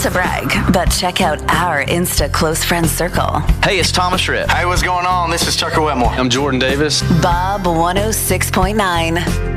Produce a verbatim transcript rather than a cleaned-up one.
to brag, but check out our Insta close friends circle. Hey, it's Thomas Rhett. Hey, what's going on? This is Tucker Wetmore. I'm Jordan Davis. Bob one oh six point nine.